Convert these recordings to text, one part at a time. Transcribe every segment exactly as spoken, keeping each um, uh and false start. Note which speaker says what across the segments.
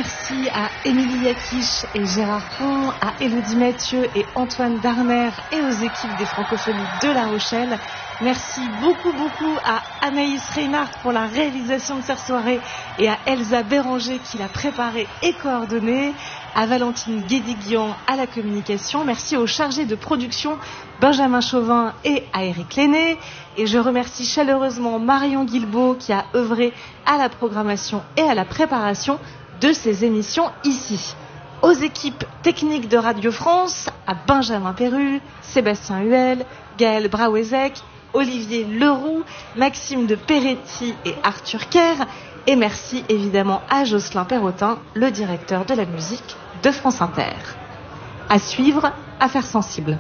Speaker 1: Merci à Émilie Yakish et Gérard Pont, à Élodie Mathieu et Antoine Darner et aux équipes des Francophonies de La Rochelle. Merci beaucoup beaucoup à Anaïs Reinhardt pour la réalisation de cette soirée et à Elsa Béranger qui l'a préparée et coordonnée, à Valentine Guédiguian à la communication. Merci aux chargés de production Benjamin Chauvin et à Eric Lenné. Et je remercie chaleureusement Marion Guilbault qui a œuvré à la programmation et à la préparation de ces émissions ici. Aux équipes techniques de Radio France, à Benjamin Perru, Sébastien Huel, Gaël Brauezek, Olivier Leroux, Maxime de Peretti et Arthur Kerr. Et merci évidemment à Jocelyn Perrotin, le directeur de la musique de France Inter. À suivre, Affaires sensibles.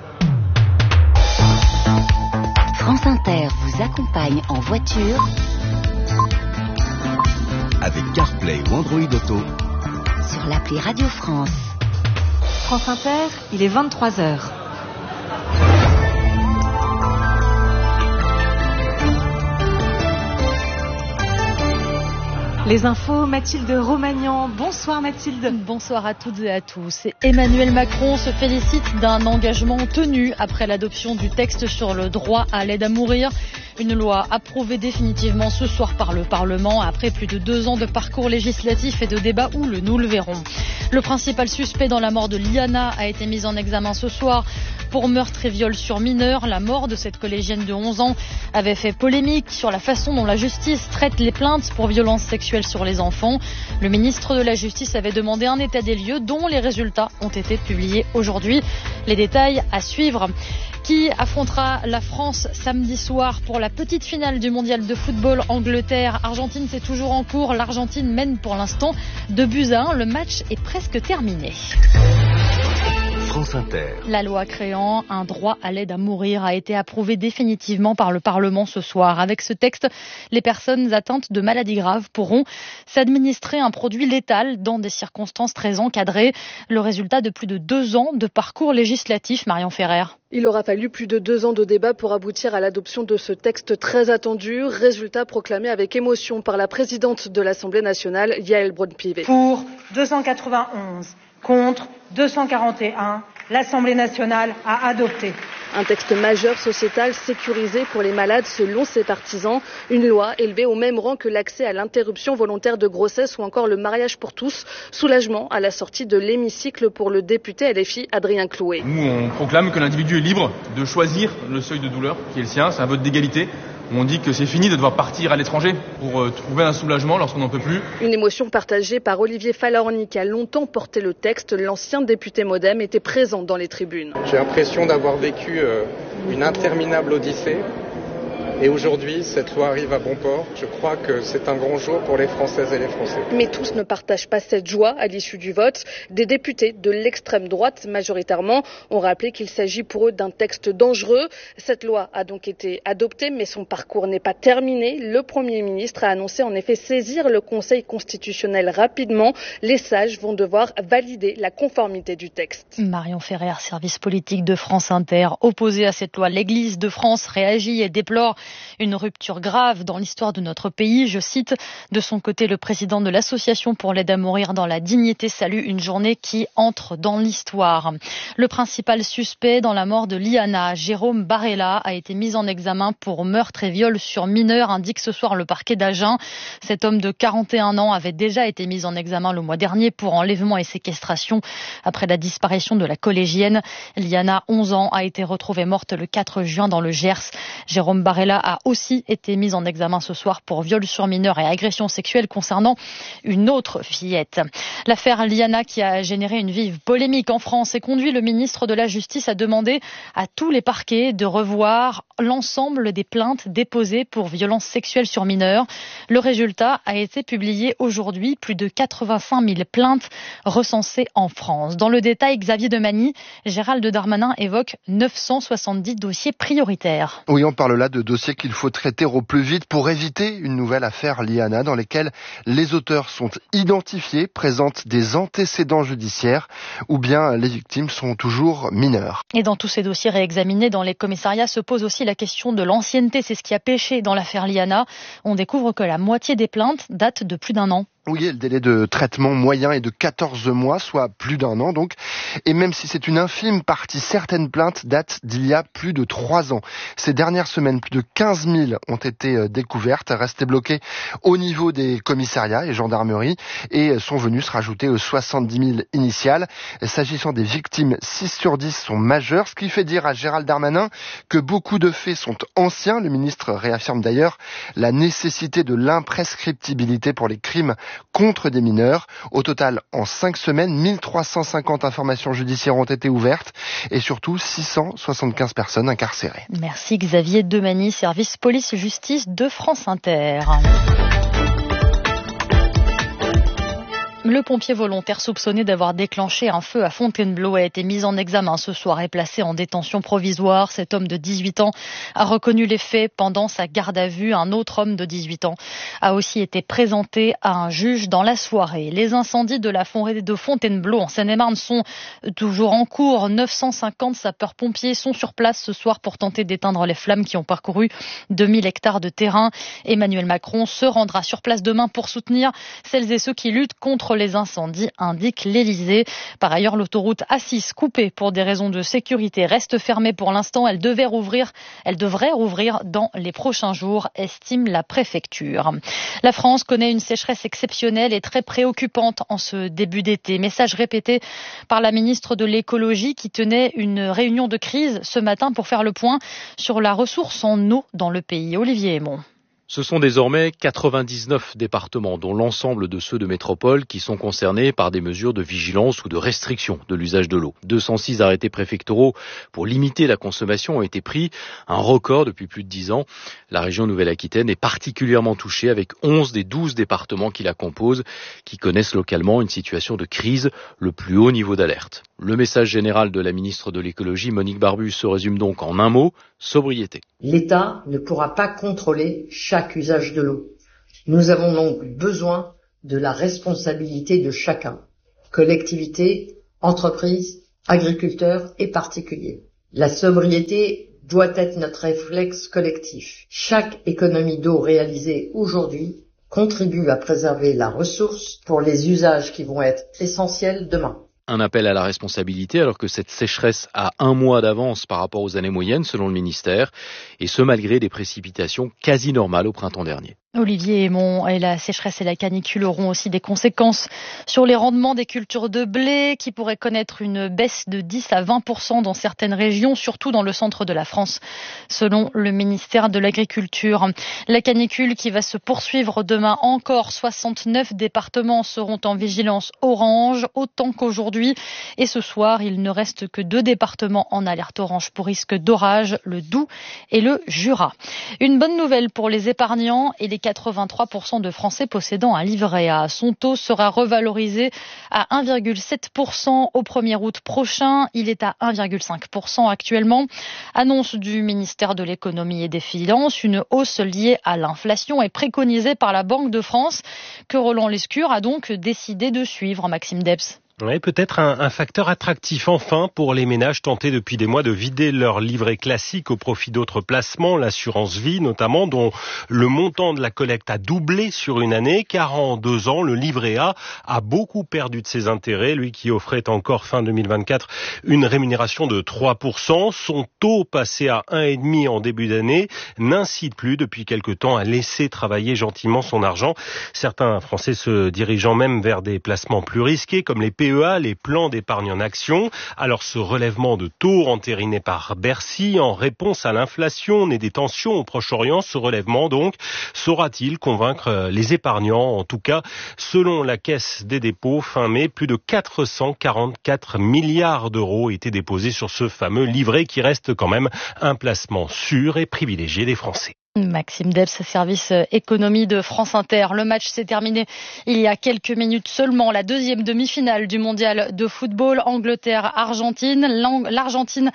Speaker 2: France Inter vous accompagne en voiture
Speaker 3: avec CarPlay ou Android Auto
Speaker 2: sur l'appli Radio France.
Speaker 1: France Inter, il est vingt-trois heures. Les infos, Mathilde Romagnan. Bonsoir Mathilde.
Speaker 4: Bonsoir à toutes et à tous. Emmanuel Macron se félicite d'un engagement tenu après l'adoption du texte sur le droit à l'aide à mourir. Une loi approuvée définitivement ce soir par le Parlement après plus de deux ans de parcours législatif et de débats houleux, nous le verrons. Le principal suspect dans la mort de Liana a été mis en examen ce soir pour meurtre et viol sur mineur. La mort de cette collégienne de onze ans avait fait polémique sur la façon dont la justice traite les plaintes pour violences sexuelles sur les enfants. Le ministre de la Justice avait demandé un état des lieux dont les résultats ont été publiés aujourd'hui. Les détails à suivre. Qui affrontera la France samedi soir pour la petite finale du mondial de football Angleterre-Argentine? C'est toujours en cours. L'Argentine mène pour l'instant deux buts à un. Le match est presque terminé.
Speaker 3: France Inter.
Speaker 4: La loi créant un droit à l'aide à mourir a été approuvée définitivement par le Parlement ce soir. Avec ce texte, les personnes atteintes de maladies graves pourront s'administrer un produit létal dans des circonstances très encadrées. Le résultat de plus de deux ans de parcours législatif, Marion Ferrer.
Speaker 5: Il aura fallu plus de deux ans de débat pour aboutir à l'adoption de ce texte très attendu. Résultat proclamé avec émotion par la présidente de l'Assemblée nationale, Yaël Braun-Pivet.
Speaker 6: Pour deux cent quatre-vingt-onze, contre deux cent quarante et un, l'Assemblée nationale a adopté.
Speaker 5: Un texte majeur sociétal sécurisé pour les malades selon ses partisans. Une loi élevée au même rang que l'accès à l'interruption volontaire de grossesse ou encore le mariage pour tous. Soulagement à la sortie de l'hémicycle pour le député L F I Adrien Clouet.
Speaker 7: Nous, on proclame que l'individu est libre de choisir le seuil de douleur qui est le sien. C'est un vote d'égalité. On dit que c'est fini de devoir partir à l'étranger pour euh, trouver un soulagement lorsqu'on n'en peut plus.
Speaker 5: Une émotion partagée par Olivier Falorni qui a longtemps porté le texte. L'ancien député Modem était présent dans les tribunes.
Speaker 8: J'ai l'impression d'avoir vécu euh, une interminable odyssée. Et aujourd'hui, cette loi arrive à bon port. Je crois que c'est un grand jour pour les Françaises et les Français.
Speaker 5: Mais tous ne partagent pas cette joie à l'issue du vote. Des députés de l'extrême droite, majoritairement, ont rappelé qu'il s'agit pour eux d'un texte dangereux. Cette loi a donc été adoptée, mais son parcours n'est pas terminé. Le Premier ministre a annoncé en effet saisir le Conseil constitutionnel rapidement. Les sages vont devoir valider la conformité du texte.
Speaker 4: Marion Ferrer, service politique de France Inter. Opposé à cette loi, l'Église de France réagit et déplore une rupture grave dans l'histoire de notre pays. Je cite, de son côté, le président de l'Association pour l'aide à mourir dans la dignité salue une journée qui entre dans l'histoire. Le principal suspect dans la mort de Liana, Jérôme Barella, a été mis en examen pour meurtre et viol sur mineur, indique ce soir le parquet d'Agen. Cet homme de quarante et un ans avait déjà été mis en examen le mois dernier pour enlèvement et séquestration après la disparition de la collégienne. Liana, onze ans, a été retrouvée morte le quatre juin dans le Gers. Jérôme Barella a aussi été mise en examen ce soir pour viol sur mineur et agression sexuelle concernant une autre fillette. L'affaire Liana qui a généré une vive polémique en France et conduit le ministre de la Justice à demander à tous les parquets de revoir l'ensemble des plaintes déposées pour violences sexuelles sur mineurs. Le résultat a été publié aujourd'hui, plus de quatre-vingt-cinq mille plaintes recensées en France. Dans le détail, Xavier Demagny, Gérald Darmanin évoque neuf cent soixante-dix dossiers prioritaires.
Speaker 9: Oui, on parle là de dossiers qu'il faut traiter au plus vite pour éviter une nouvelle affaire Liana dans lesquelles les auteurs sont identifiés, présentent des antécédents judiciaires ou bien les victimes sont toujours mineures.
Speaker 4: Et dans tous ces dossiers réexaminés dans les commissariats se pose aussi la question de l'ancienneté. C'est ce qui a péché dans l'affaire Liana. On découvre que la moitié des plaintes datent de plus d'un an.
Speaker 9: Oui, le délai de traitement moyen est de quatorze mois, soit plus d'un an donc. Et même si c'est une infime partie, certaines plaintes datent d'il y a plus de trois ans. Ces dernières semaines, plus de quinze mille ont été découvertes, restées bloquées au niveau des commissariats et gendarmeries et sont venues se rajouter aux soixante-dix mille initiales. S'agissant des victimes, six sur dix sont majeures, ce qui fait dire à Gérald Darmanin que beaucoup de faits sont anciens. Le ministre réaffirme d'ailleurs la nécessité de l'imprescriptibilité pour les crimes contre des mineurs. Au total, en cinq semaines, mille trois cent cinquante informations judiciaires ont été ouvertes et surtout six cent soixante-quinze personnes incarcérées.
Speaker 4: Merci Xavier Demany, service police-justice de France Inter. Le pompier volontaire soupçonné d'avoir déclenché un feu à Fontainebleau a été mis en examen ce soir et placé en détention provisoire. Cet homme de dix-huit ans a reconnu les faits pendant sa garde à vue. Un autre homme de dix-huit ans a aussi été présenté à un juge dans la soirée. Les incendies de la forêt de Fontainebleau en Seine-et-Marne sont toujours en cours. neuf cent cinquante sapeurs-pompiers sont sur place ce soir pour tenter d'éteindre les flammes qui ont parcouru deux mille hectares de terrain. Emmanuel Macron se rendra sur place demain pour soutenir celles et ceux qui luttent contre les incendies, indique l'Élysée. Par ailleurs, l'autoroute A six, coupée pour des raisons de sécurité, reste fermée pour l'instant. Elle devait rouvrir, elle devrait rouvrir dans les prochains jours, estime la préfecture. La France connaît une sécheresse exceptionnelle et très préoccupante en ce début d'été. Message répété par la ministre de l'écologie qui tenait une réunion de crise ce matin pour faire le point sur la ressource en eau dans le pays. Olivier Aymon.
Speaker 10: Ce sont désormais quatre-vingt-dix-neuf départements, dont l'ensemble de ceux de métropole, qui sont concernés par des mesures de vigilance ou de restriction de l'usage de l'eau. deux cent six arrêtés préfectoraux pour limiter la consommation ont été pris, un record depuis plus de dix ans. La région Nouvelle-Aquitaine est particulièrement touchée avec onze des douze départements qui la composent, qui connaissent localement une situation de crise, le plus haut niveau d'alerte. Le message général de la ministre de l'écologie, Monique Barbus, se résume donc en un mot, sobriété.
Speaker 11: L'État ne pourra pas contrôler chaque usage de l'eau. Nous avons donc besoin de la responsabilité de chacun, collectivités, entreprises, agriculteurs et particuliers. La sobriété doit être notre réflexe collectif. Chaque économie d'eau réalisée aujourd'hui contribue à préserver la ressource pour les usages qui vont être essentiels demain.
Speaker 10: Un appel à la responsabilité alors que cette sécheresse a un mois d'avance par rapport aux années moyennes selon le ministère, et ce malgré des précipitations quasi normales au printemps dernier.
Speaker 4: Olivier Aymon, et la sécheresse et la canicule auront aussi des conséquences sur les rendements des cultures de blé qui pourraient connaître une baisse de dix à vingt pour cent dans certaines régions, surtout dans le centre de la France, selon le ministère de l'Agriculture. La canicule qui va se poursuivre demain encore. soixante-neuf départements seront en vigilance orange, autant qu'aujourd'hui. Et ce soir, il ne reste que deux départements en alerte orange pour risque d'orage, le Doubs et le Jura. Une bonne nouvelle pour les épargnants et les quatre-vingt-trois pour cent de Français possédant un livret A. Son taux sera revalorisé à un virgule sept pour cent au premier août prochain. Il est à un virgule cinq pour cent actuellement. Annonce du ministère de l'économie et des finances. Une hausse liée à l'inflation est préconisée par la Banque de France, que Roland Lescure a donc décidé de suivre. Maxime Debs.
Speaker 12: Oui, peut-être un, un facteur attractif enfin pour les ménages tentés depuis des mois de vider leur livret classique au profit d'autres placements, l'assurance vie notamment, dont le montant de la collecte a doublé sur une année, car en deux ans, le livret A a beaucoup perdu de ses intérêts, lui qui offrait encore fin deux mille vingt-quatre une rémunération de trois pour cent. Son taux passé à un virgule cinq pour cent en début d'année n'incite plus depuis quelque temps à laisser travailler gentiment son argent. Certains Français se dirigeant même vers des placements plus risqués comme les P E A, les plans d'épargne en action. Alors ce relèvement de taux entériné par Bercy en réponse à l'inflation née des tensions au Proche-Orient, ce relèvement donc, saura-t-il convaincre les épargnants? En tout cas, selon la Caisse des dépôts, fin mai, plus de quatre cent quarante-quatre milliards d'euros étaient déposés sur ce fameux livret qui reste quand même un placement sûr et privilégié des Français.
Speaker 4: Maxime Debs, service économie de France Inter. Le match s'est terminé il y a quelques minutes seulement. La deuxième demi-finale du mondial de football, Angleterre-Argentine. L'Argentine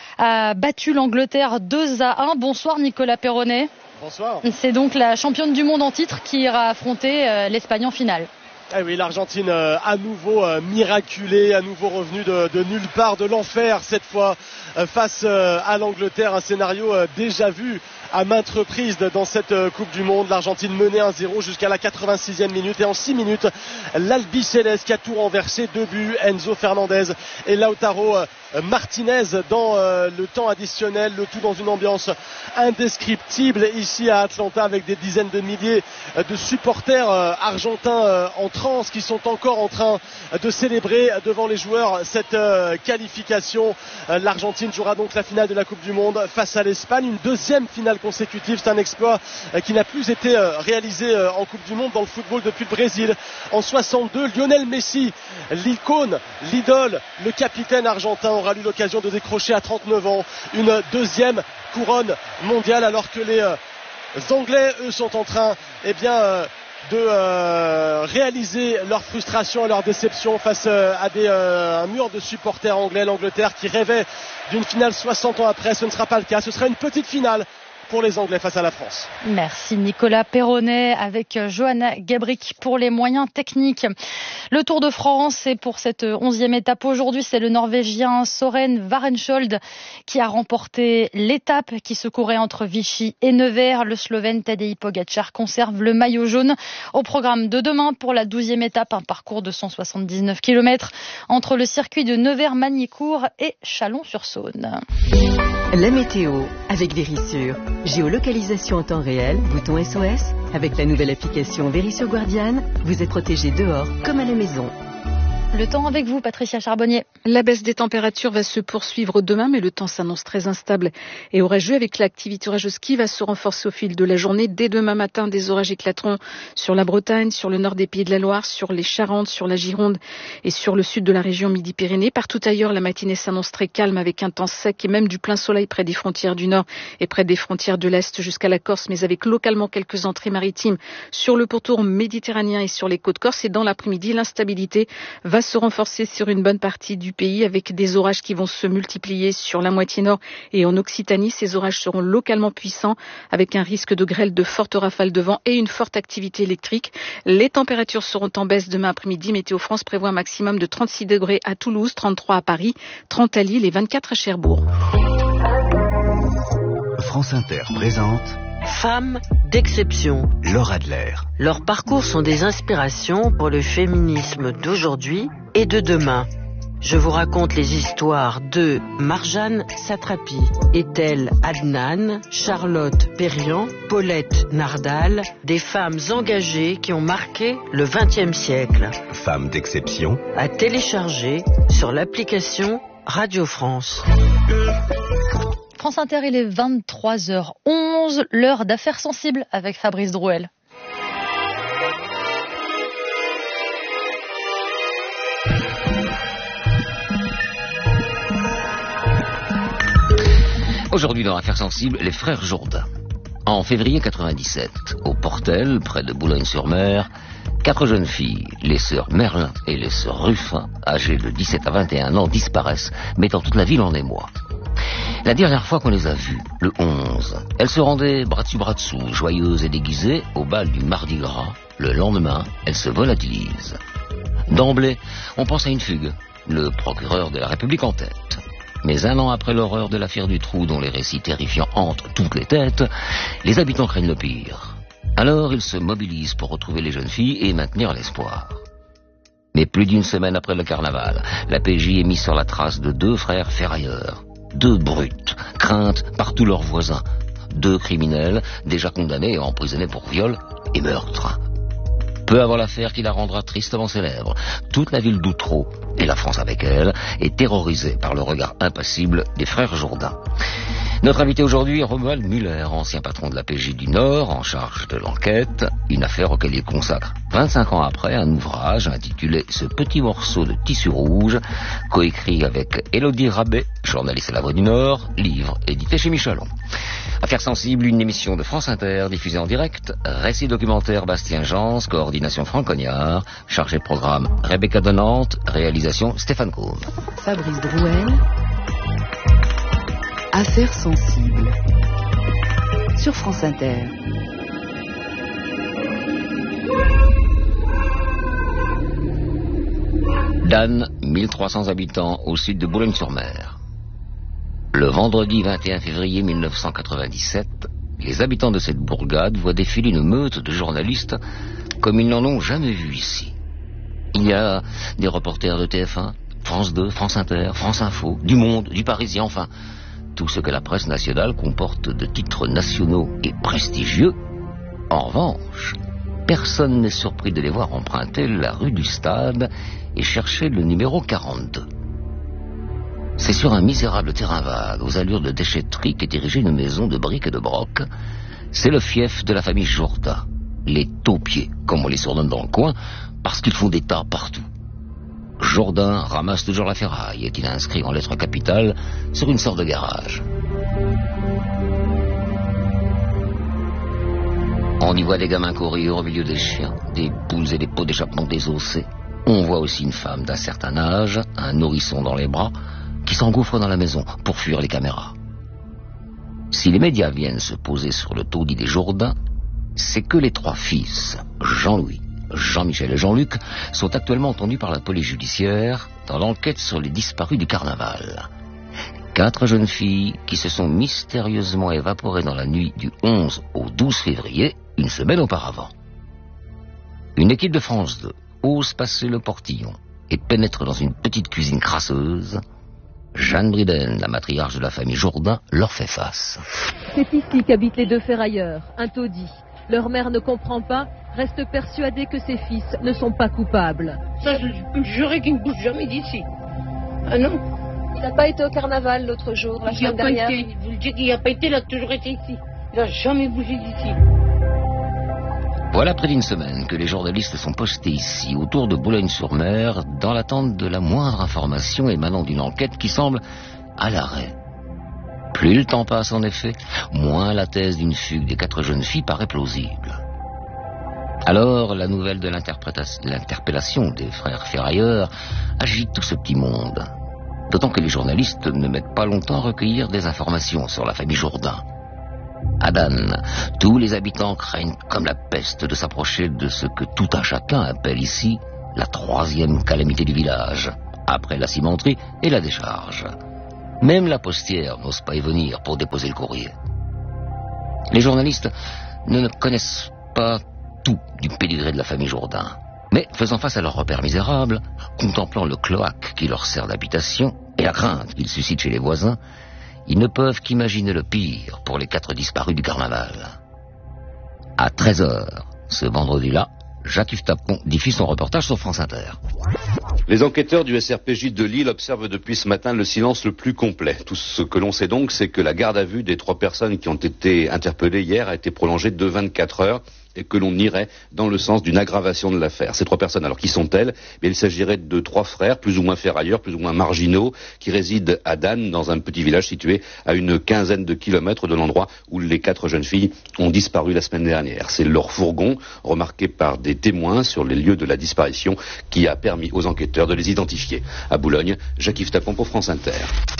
Speaker 4: a battu l'Angleterre deux à un. Bonsoir Nicolas Perronnet.
Speaker 13: Bonsoir.
Speaker 4: C'est donc la championne du monde en titre qui ira affronter l'Espagne en finale.
Speaker 13: Eh oui, l'Argentine euh, à nouveau euh, miraculée, à nouveau revenue de, de nulle part, de l'enfer cette fois euh, face euh, à l'Angleterre, un scénario euh, déjà vu à maintes reprises dans cette euh, Coupe du Monde. L'Argentine menait un zéro jusqu'à la quatre-vingt-sixième minute et en six minutes, l'Albiceleste qui a tout renversé, deux buts, Enzo Fernandez et Lautaro euh, Martinez dans euh, le temps additionnel, le tout dans une ambiance indescriptible ici à Atlanta avec des dizaines de milliers euh, de supporters euh, argentins euh, en transe qui sont encore en train de célébrer devant les joueurs cette euh, qualification. Euh, L'Argentine jouera donc la finale de la Coupe du Monde face à l'Espagne, une deuxième finale consécutive. C'est un exploit euh, qui n'a plus été euh, réalisé euh, en Coupe du Monde dans le football depuis le Brésil en soixante-deux. Lionel Messi, l'icône, l'idole, le capitaine argentin aura eu l'occasion de décrocher à trente-neuf ans une deuxième couronne mondiale alors que les euh, Anglais, eux, sont en train eh bien, euh, de euh, réaliser leur frustration et leur déception face euh, à des, euh, un mur de supporters anglais. L'Angleterre qui rêvait d'une finale soixante ans après, ce ne sera pas le cas. Ce sera une petite finale pour les Anglais face à la France.
Speaker 4: Merci Nicolas Perronnet avec Johanna Gabrick pour les moyens techniques. Le Tour de France, et pour cette onzième étape aujourd'hui, c'est le Norvégien Søren Varensholt qui a remporté l'étape qui se courait entre Vichy et Nevers. Le Slovène Tadej Pogačar conserve le maillot jaune. Au programme de demain pour la douzième étape, un parcours de cent soixante-dix-neuf kilomètres entre le circuit de Nevers-Magny-Cours et Chalon-sur-Saône.
Speaker 14: La météo avec Verisure. Géolocalisation en temps réel, bouton S O S. Avec la nouvelle application Verisure Guardian, vous êtes protégé dehors comme à la maison.
Speaker 4: Le temps avec vous, Patricia Charbonnier.
Speaker 15: La baisse des températures va se poursuivre demain, mais le temps s'annonce très instable et orageux avec l'activité orageuse qui va se renforcer au fil de la journée. Dès demain matin, des orages éclateront sur la Bretagne, sur le nord des Pays de la Loire, sur les Charentes, sur la Gironde et sur le sud de la région Midi-Pyrénées. Partout ailleurs, la matinée s'annonce très calme avec un temps sec et même du plein soleil près des frontières du nord et près des frontières de l'est jusqu'à la Corse, mais avec localement quelques entrées maritimes sur le pourtour méditerranéen et sur les côtes corses. Et dans l'après-midi, l'instabilité va se renforcer sur une bonne partie du pays avec des orages qui vont se multiplier sur la moitié nord et en Occitanie. Ces orages seront localement puissants avec un risque de grêle, de fortes rafales de vent et une forte activité électrique. Les températures seront en baisse demain après-midi. Météo France prévoit un maximum de trente-six degrés à Toulouse, trente-trois à Paris, trente à Lille et vingt-quatre à Cherbourg.
Speaker 3: France Inter présente
Speaker 16: Femmes d'exception.
Speaker 3: Laura Adler.
Speaker 16: Leurs parcours sont des inspirations pour le féminisme d'aujourd'hui et de demain. Je vous raconte les histoires de Marjane Satrapi, Ethel Adnan, Charlotte Perriand, Paulette Nardal, des femmes engagées qui ont marqué le vingtième siècle.
Speaker 3: Femmes d'exception.
Speaker 16: À télécharger sur l'application Radio France.
Speaker 4: France Inter, il est vingt-trois heures onze, l'heure d'affaires sensibles avec Fabrice Drouel.
Speaker 17: Aujourd'hui dans Affaires sensibles, les frères Jourdain. En février quatre-vingt-dix-sept, au Portel, près de Boulogne-sur-Mer, quatre jeunes filles, les sœurs Merlin et les sœurs Ruffin, âgées de dix-sept à vingt et un ans, disparaissent, mettant toute la ville en émoi. La dernière fois qu'on les a vues, le onze, elles se rendaient bras dessus bras dessous, joyeuses et déguisées, au bal du Mardi Gras. Le lendemain, elles se volatilisent. D'emblée, on pense à une fugue, le procureur de la République en tête. Mais un an après l'horreur de l'affaire du Trou, dont les récits terrifiants hantent toutes les têtes, les habitants craignent le pire. Alors ils se mobilisent pour retrouver les jeunes filles et maintenir l'espoir. Mais plus d'une semaine après le carnaval, la P J est mise sur la trace de deux frères ferrailleurs. Deux brutes, craintes par tous leurs voisins. Deux criminels, déjà condamnés et emprisonnés pour viol et meurtre. Peu avant l'affaire qui la rendra tristement célèbre, toute la ville d'Outreau, et la France avec elle, est terrorisée par le regard impassible des frères Jourdain. Notre invité aujourd'hui est Romuald Muller, ancien patron de la P J du Nord, en charge de l'enquête, une affaire auquel il consacre vingt-cinq ans après un ouvrage intitulé « Ce petit morceau de tissu rouge », coécrit avec Élodie Rabet, journaliste à La Voix du Nord, livre édité chez Michelon. Affaires sensibles, une émission de France Inter, diffusée en direct, récit documentaire Bastien Jans, coordination Franck Cognard, chargé de programme Rebecca Donante, réalisation Stéphane Combe.
Speaker 14: Fabrice Drouel. Affaires sensibles sur France Inter.
Speaker 17: Dan, mille trois cents habitants au sud de Boulogne-sur-Mer. Le vendredi vingt et un février mille neuf cent quatre-vingt-dix-sept, les habitants de cette bourgade voient défiler une meute de journalistes comme ils n'en ont jamais vu ici. Il y a des reporters de T F un, France deux, France Inter, France Info, du Monde, du Parisien, enfin, tout ce que la presse nationale comporte de titres nationaux et prestigieux. En revanche, personne n'est surpris de les voir emprunter la rue du Stade et chercher le numéro quarante-deux. C'est sur un misérable terrain vague, aux allures de déchetterie, qu'est érigée une maison de briques et de broc. C'est le fief de la famille Jourdain, les taupiers, comme on les surnomme dans le coin, parce qu'ils font des tas partout. Jourdain ramasse toujours la ferraille, est-il inscrit en lettres capitales sur une sorte de garage. On y voit des gamins courir au milieu des chiens, des poules et des pots d'échappement désossés. On voit aussi une femme d'un certain âge, un nourrisson dans les bras, qui s'engouffre dans la maison pour fuir les caméras. Si les médias viennent se poser sur le taudis des Jourdain, c'est que les trois fils, Jean-Louis, Jean-Michel et Jean-Luc, sont actuellement entendus par la police judiciaire dans l'enquête sur les disparus du carnaval. Quatre jeunes filles qui se sont mystérieusement évaporées dans la nuit du onze au douze février, une semaine auparavant. Une équipe de France deux ose passer le portillon et pénètre dans une petite cuisine crasseuse. Jeanne Briden, la matriarche de la famille Jourdain, leur fait face.
Speaker 18: C'est ici qu'habitent les deux ferrailleurs, un taudis. Leur mère ne comprend pas, reste persuadée que ses fils ne sont pas coupables.
Speaker 19: Ça, je peux jurer qu'il ne bouge jamais d'ici. Ah non.
Speaker 18: Il n'a pas été au carnaval l'autre jour, la semaine dernière.
Speaker 19: Il vous le dis qu'il n'a pas été, il a toujours été ici. Il n'a jamais bougé d'ici.
Speaker 17: Voilà près d'une semaine que les journalistes sont postés ici, autour de Boulogne-sur-Mer, dans l'attente de la moindre information émanant d'une enquête qui semble à l'arrêt. Plus le temps passe en effet, moins la thèse d'une fugue des quatre jeunes filles paraît plausible. Alors, la nouvelle de l'interpellation des frères ferrailleurs agite tout ce petit monde. D'autant que les journalistes ne mettent pas longtemps à recueillir des informations sur la famille Jourdain. À Dan, tous les habitants craignent comme la peste de s'approcher de ce que tout un chacun appelle ici la troisième calamité du village, après la cimenterie et la décharge. Même la postière n'ose pas y venir pour déposer le courrier. Les journalistes ne connaissent pas tout du pédigré de la famille Jourdain, mais faisant face à leurs repères misérables, contemplant le cloaque qui leur sert d'habitation et la crainte qu'ils suscitent chez les voisins, ils ne peuvent qu'imaginer le pire pour les quatre disparus du carnaval. À treize heures, ce vendredi-là, Jacques-Yves Tapon diffuse son reportage sur France Inter.
Speaker 20: Les enquêteurs du S R P J de Lille observent depuis ce matin le silence le plus complet. Tout ce que l'on sait donc, c'est que la garde à vue des trois personnes qui ont été interpellées hier a été prolongée de vingt-quatre heures et que l'on irait dans le sens d'une aggravation de l'affaire. Ces trois personnes, alors qui sont-elles ? Mais il s'agirait de trois frères, plus ou moins ferrailleurs, plus ou moins marginaux, qui résident à Dan, dans un petit village situé à une quinzaine de kilomètres de l'endroit où les quatre jeunes filles ont disparu la semaine dernière. C'est leur fourgon, remarqué par des témoins sur les lieux de la disparition, qui a permis aux enquêteurs de les identifier. À Boulogne, Jacques-Yves Tapon pour France Inter.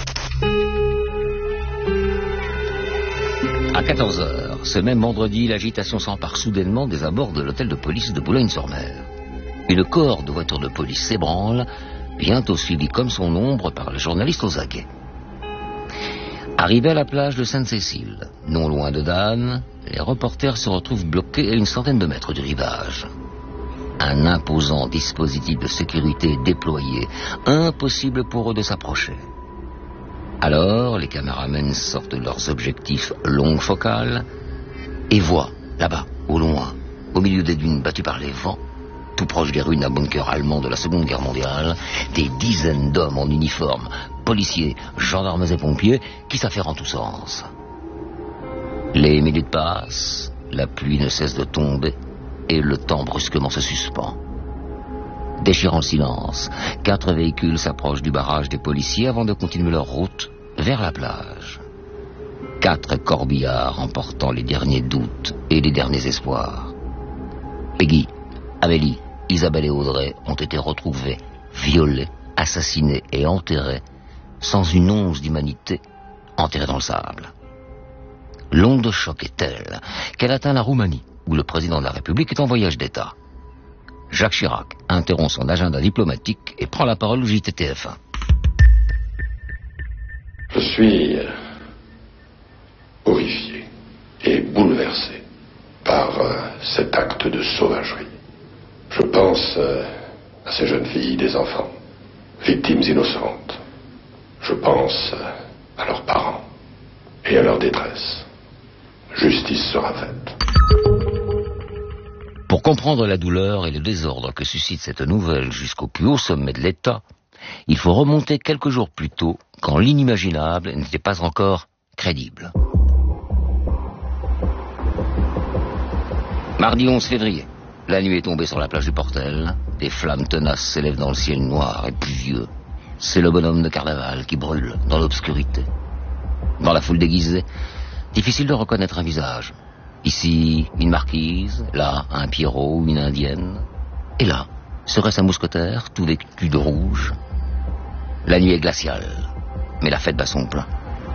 Speaker 17: À quatorze heures, ce même vendredi, l'agitation s'empare soudainement des abords de l'hôtel de police de Boulogne-sur-Mer. Une cohorte de voitures de police s'ébranle, bientôt suivie comme son ombre par le journaliste aux aguets. Arrivés à la plage de Sainte-Cécile, non loin de Dan, les reporters se retrouvent bloqués à une centaine de mètres du rivage. Un imposant dispositif de sécurité est déployé, impossible pour eux de s'approcher. Alors, les caméramens sortent leurs objectifs longue focale et voient, là-bas, au loin, au milieu des dunes battues par les vents, tout proche des ruines à bunker allemands de la Seconde Guerre mondiale, des dizaines d'hommes en uniforme, policiers, gendarmes et pompiers, qui s'affairent en tous sens. Les minutes passent, la pluie ne cesse de tomber et le temps brusquement se suspend. Déchirant le silence, quatre véhicules s'approchent du barrage des policiers avant de continuer leur route vers la plage. Quatre corbillards emportant les derniers doutes et les derniers espoirs. Peggy, Amélie, Isabelle et Audrey ont été retrouvés, violés, assassinés et enterrés, sans une once d'humanité, enterrés dans le sable. L'onde de choc est telle qu'elle atteint la Roumanie, où le président de la République est en voyage d'État. Jacques Chirac interrompt son agenda diplomatique et prend la parole au J T T F un.
Speaker 21: Je suis horrifié et bouleversé par euh, cet acte de sauvagerie. Je pense euh, à ces jeunes filles, des enfants, victimes innocentes. Je pense euh, à leurs parents et à leur détresse. Justice sera faite.
Speaker 17: Pour comprendre la douleur et le désordre que suscite cette nouvelle jusqu'au plus haut sommet de l'État, il faut remonter quelques jours plus tôt, quand l'inimaginable n'était pas encore crédible. Mardi onze février, la nuit est tombée sur la plage du Portel, des flammes tenaces s'élèvent dans le ciel noir et pluvieux. C'est le bonhomme de carnaval qui brûle dans l'obscurité. Dans la foule déguisée, difficile de reconnaître un visage. Ici, une marquise, là, un Pierrot ou une indienne. Et là, serait-ce un mousquetaire, tout vêtu de rouge? La nuit est glaciale, mais la fête bat son plein.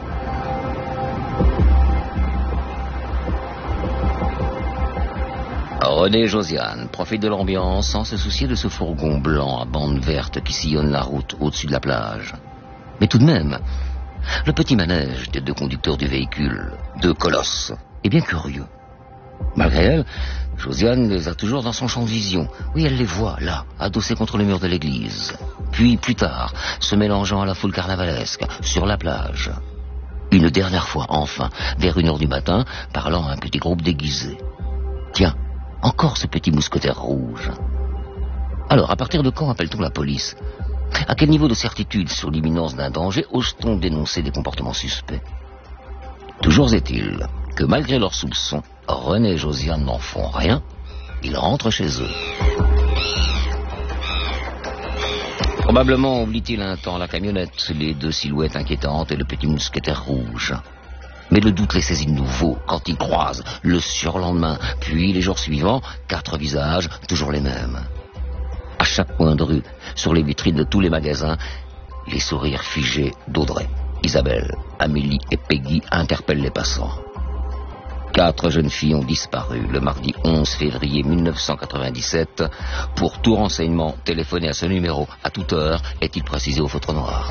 Speaker 17: René Josiane profite de l'ambiance sans se soucier de ce fourgon blanc à bande verte qui sillonne la route au-dessus de la plage. Mais tout de même, le petit manège des deux conducteurs du véhicule, deux colosses, est bien curieux. Malgré elle, Josiane les a toujours dans son champ de vision. Oui, elle les voit, là, adossés contre le mur de l'église. Puis, plus tard, se mélangeant à la foule carnavalesque, sur la plage. Une dernière fois, enfin, vers une heure du matin, parlant à un petit groupe déguisé. Tiens, encore ce petit mousquetaire rouge. Alors, à partir de quand appelle-t-on la police? À quel niveau de certitude sur l'imminence d'un danger ose-t-on dénoncer des comportements suspects? Toujours est-il que malgré leurs soupçons, René et Josiane n'en font rien, ils rentrent chez eux. Probablement oublie-t-il un temps la camionnette, les deux silhouettes inquiétantes et le petit mousquetaire rouge. Mais le doute les saisit de nouveau quand ils croisent le surlendemain, puis les jours suivants, quatre visages, toujours les mêmes. À chaque coin de rue, sur les vitrines de tous les magasins, les sourires figés d'Audrey, Isabelle, Amélie et Peggy interpellent les passants. Quatre jeunes filles ont disparu le mardi onze février mille neuf cent quatre-vingt-dix-sept. Pour tout renseignement, téléphonez à ce numéro à toute heure, est-il précisé au feutre noir.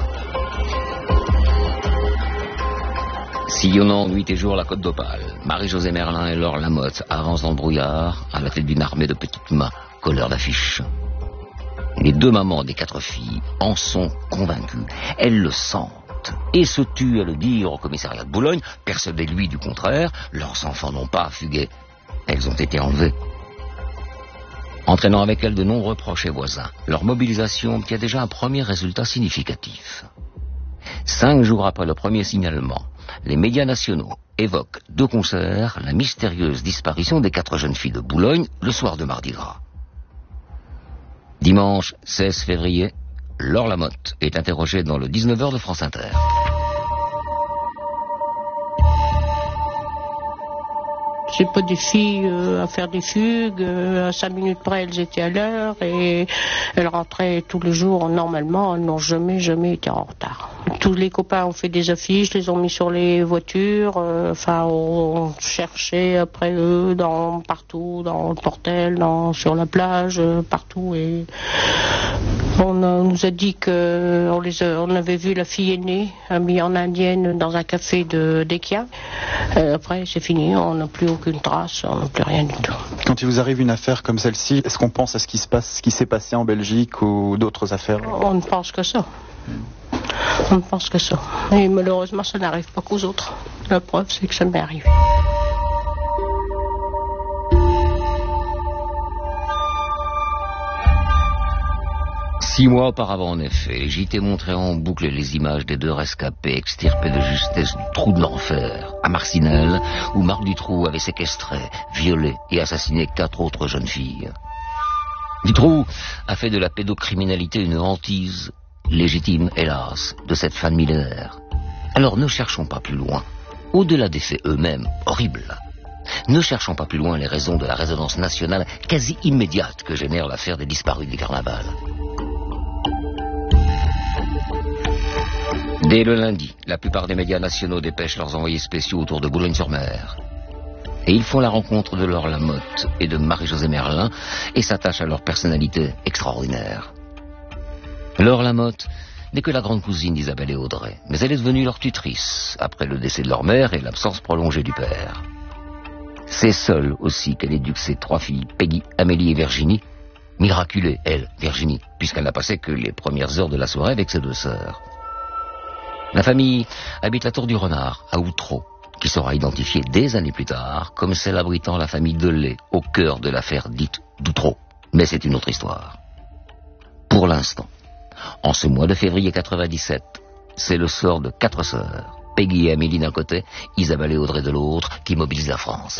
Speaker 17: Sillonnant nuit et jour la côte d'Opale, Marie-Josée Merlin et Laure Lamotte avancent dans le brouillard à la tête d'une armée de petites mains, colleurs d'affiches. Les deux mamans des quatre filles en sont convaincues. Elles le sentent et se tuent à le dire au commissariat de Boulogne, persuadées lui du contraire, leurs enfants n'ont pas fugué. Elles ont été enlevées. Entraînant avec elles de nombreux proches et voisins, leur mobilisation obtient déjà un premier résultat significatif. Cinq jours après le premier signalement, les médias nationaux évoquent de concert la mystérieuse disparition des quatre jeunes filles de Boulogne le soir de Mardi Gras. Dimanche seize février, Laure Lamotte est interrogée dans le dix-neuf heures de France Inter.
Speaker 19: C'est pas des filles euh, à faire des fugues, euh, à cinq minutes près elles étaient à l'heure et elles rentraient tous les jours normalement, elles n'ont jamais, jamais été en retard. Tous les copains ont fait des affiches, les ont mis sur les voitures, euh, enfin on cherchait après eux dans, partout, dans le Portel, dans, sur la plage, euh, partout et on, a, on nous a dit que on, les a, on avait vu la fille aînée habillée en indienne dans un café de d'Ekia. Euh, après c'est fini, on n'a plus aucune trace, on n'a plus rien du tout.
Speaker 22: Quand il vous arrive une affaire comme celle-ci, est-ce qu'on pense à ce qui se passe, ce qui s'est passé en Belgique ou d'autres affaires?
Speaker 19: On ne pense que ça. On ne pense que ça. Et malheureusement, ça n'arrive pas qu'aux autres. La preuve, c'est que ça m'est arrivé.
Speaker 17: Six mois auparavant, en effet, les J T montraient en boucle les images des deux rescapés extirpés de justesse du trou de l'enfer, à Marcinelle, où Marc Dutroux avait séquestré, violé et assassiné quatre autres jeunes filles. Dutroux a fait de la pédocriminalité une hantise, légitime, hélas, de cette fin de millénaire. Alors ne cherchons pas plus loin, au-delà des faits eux-mêmes, horribles. Ne cherchons pas plus loin les raisons de la résonance nationale quasi immédiate que génère l'affaire des disparus du carnaval. Dès le lundi, la plupart des médias nationaux dépêchent leurs envoyés spéciaux autour de Boulogne-sur-Mer. Et ils font la rencontre de Laure Lamotte et de Marie-Josée Merlin et s'attachent à leur personnalité extraordinaire. Laure Lamotte n'est que la grande cousine d'Isabelle et Audrey, mais elle est devenue leur tutrice après le décès de leur mère et l'absence prolongée du père. C'est seule aussi qu'elle éduque ses trois filles, Peggy, Amélie et Virginie, miraculée, elle, Virginie, puisqu'elle n'a passé que les premières heures de la soirée avec ses deux sœurs. La famille habite la Tour du Renard, à Outreau, qui sera identifiée des années plus tard comme celle abritant la famille Delay au cœur de l'affaire dite d'Outreau. Mais c'est une autre histoire. Pour l'instant, en ce mois de février quatre-vingt-dix-sept, c'est le sort de quatre sœurs, Peggy et Amélie d'un côté, Isabelle et Audrey de l'autre, qui mobilise la France.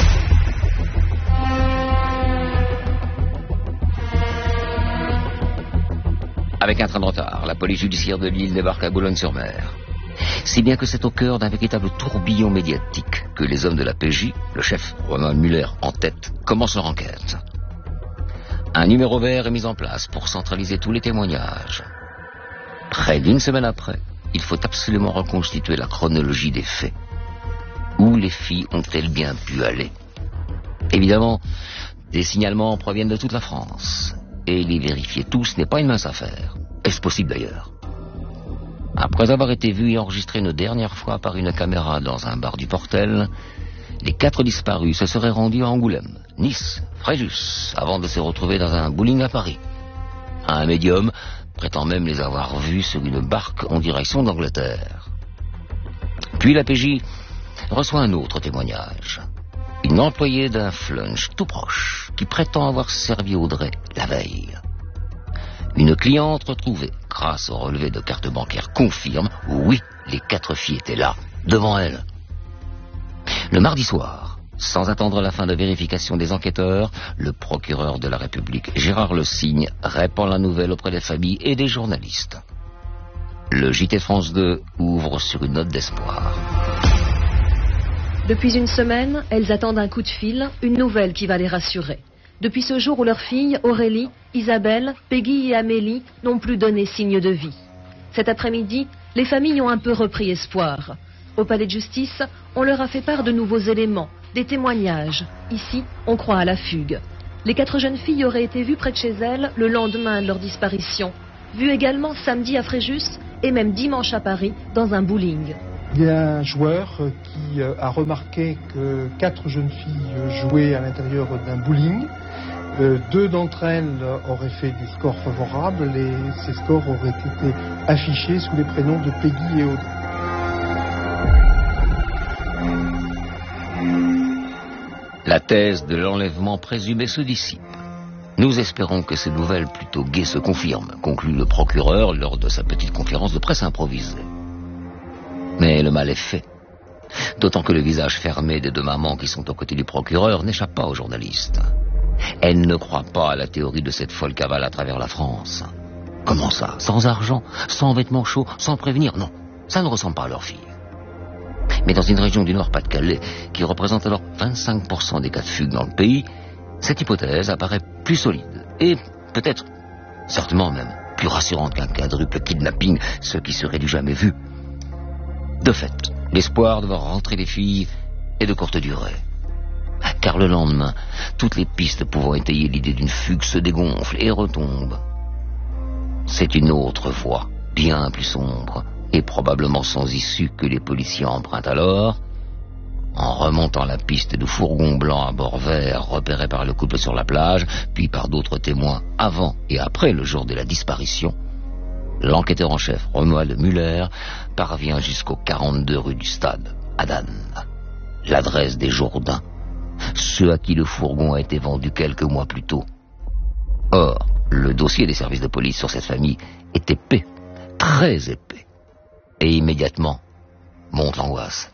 Speaker 17: Avec un train de retard, la police judiciaire de Lille débarque à Boulogne-sur-Mer. Si bien que c'est au cœur d'un véritable tourbillon médiatique que les hommes de la P J, le chef Ronald Muller en tête, commencent leur enquête. Un numéro vert est mis en place pour centraliser tous les témoignages. Près d'une semaine après, il faut absolument reconstituer la chronologie des faits. Où les filles ont-elles bien pu aller? Évidemment, des signalements proviennent de toute la France. Et les vérifier tous n'est pas une mince affaire. Est-ce possible d'ailleurs? Après avoir été vus et enregistrés une dernière fois par une caméra dans un bar du Portel, les quatre disparus se seraient rendus à Angoulême, Nice, Fréjus, avant de se retrouver dans un bowling à Paris. Un médium prétend même les avoir vus sur une barque en direction d'Angleterre. Puis la P J reçoit un autre témoignage. Une employée d'un flunch tout proche qui prétend avoir servi Audrey la veille. Une cliente retrouvée grâce au relevé de carte bancaire confirme, oui, les quatre filles étaient là, devant elle. Le mardi soir, sans attendre la fin de vérification des enquêteurs, le procureur de la République, Gérard Le Signe, répand la nouvelle auprès des familles et des journalistes. Le J T de France deux ouvre sur une note d'espoir.
Speaker 18: Depuis une semaine, elles attendent un coup de fil, une nouvelle qui va les rassurer. Depuis ce jour où leurs filles, Aurélie, Isabelle, Peggy et Amélie, n'ont plus donné signe de vie. Cet après-midi, les familles ont un peu repris espoir. Au palais de justice, on leur a fait part de nouveaux éléments, des témoignages. Ici, on croit à la fugue. Les quatre jeunes filles auraient été vues près de chez elles le lendemain de leur disparition. Vues également samedi à Fréjus et même dimanche à Paris dans un bowling.
Speaker 1: Il y a un joueur qui a remarqué que quatre jeunes filles jouaient à l'intérieur d'un bowling. Euh, deux d'entre elles auraient fait des scores favorables et ces scores auraient été affichés sous les prénoms de Peggy et Audrey.
Speaker 17: La thèse de l'enlèvement présumé se dissipe. Nous espérons que ces nouvelles plutôt gaies se confirment, conclut le procureur lors de sa petite conférence de presse improvisée. Mais le mal est fait. D'autant que le visage fermé des deux mamans qui sont aux côtés du procureur n'échappe pas aux journalistes. Elles ne croient pas à la théorie de cette folle cavale à travers la France. Comment ça? Sans argent, sans vêtements chauds, sans prévenir? Non, ça ne ressemble pas à leur fille. Mais dans une région du Nord-Pas-de-Calais, qui représente alors vingt-cinq pour cent des cas de fugue dans le pays, cette hypothèse apparaît plus solide et peut-être, certainement même, plus rassurante qu'un quadruple kidnapping, ce qui serait du jamais vu. De fait, l'espoir de voir rentrer les filles est de courte durée. Car le lendemain, toutes les pistes pouvant étayer l'idée d'une fugue se dégonflent et retombent. C'est une autre voie, bien plus sombre, et probablement sans issue que les policiers empruntent alors, en remontant la piste du fourgon blanc à bord vert repéré par le couple sur la plage, puis par d'autres témoins avant et après le jour de la disparition. L'enquêteur en chef, Romuald Muller, parvient jusqu'au quarante-deux rue du Stade, à Dan. L'adresse des Jourdains, ceux à qui le fourgon a été vendu quelques mois plus tôt. Or, le dossier des services de police sur cette famille est épais, très épais. Et immédiatement, monte l'angoisse.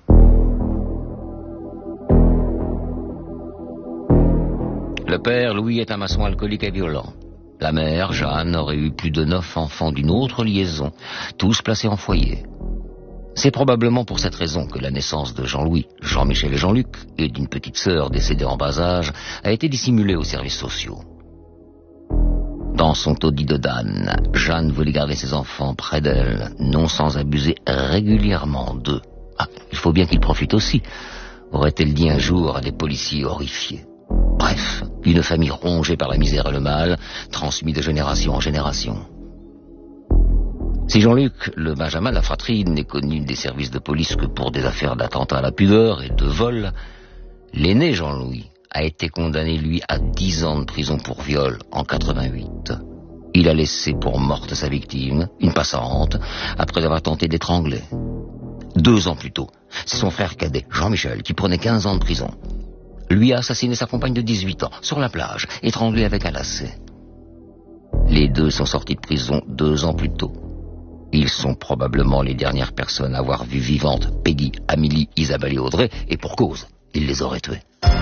Speaker 17: Le père, Louis, est un maçon alcoolique et violent. La mère, Jeanne, aurait eu plus de neuf enfants d'une autre liaison, tous placés en foyer. C'est probablement pour cette raison que la naissance de Jean-Louis, Jean-Michel et Jean-Luc, et d'une petite sœur décédée en bas âge, a été dissimulée aux services sociaux. Dans son taudis de Dan, Jeanne voulait garder ses enfants près d'elle, non sans abuser régulièrement d'eux. Ah, il faut bien qu'ils profitent aussi. aurait-elle dit un jour à des policiers horrifiés. Bref, une famille rongée par la misère et le mal, transmis de génération en génération. Si Jean-Luc, le Benjamin de la fratrie, n'est connu des services de police que pour des affaires d'attentat à la pudeur et de vol, l'aîné Jean-Louis a été condamné, lui, à dix ans de prison pour viol en quatre-vingt-huit. Il a laissé pour morte sa victime, une passante, après avoir tenté d'étrangler. Deux ans plus tôt, c'est son frère cadet, Jean-Michel, qui prenait quinze ans de prison. Lui a assassiné sa compagne de dix-huit ans, sur la plage, étranglée avec un lacet. Les deux sont sortis de prison deux ans plus tôt. Ils sont probablement les dernières personnes à avoir vu vivantes Peggy, Amélie, Isabelle et Audrey, et pour cause, ils les auraient tués.